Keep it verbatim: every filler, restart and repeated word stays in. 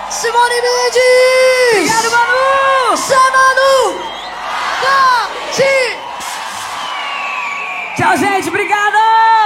Simone Mendes! Obrigado, Manu! Zé Manu! Cati! Tchau, gente, obrigado!